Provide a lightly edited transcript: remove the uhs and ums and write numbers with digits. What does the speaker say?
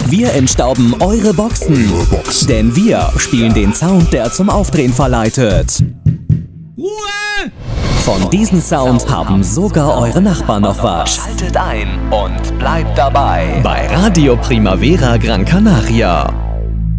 Wir entstauben eure Boxen, denn wir spielen den Sound, der zum Aufdrehen verleitet. Ruhe! Von diesem Sound haben sogar eure Nachbarn noch was. Schaltet ein und bleibt dabei Bei Radio Primavera Gran Canaria.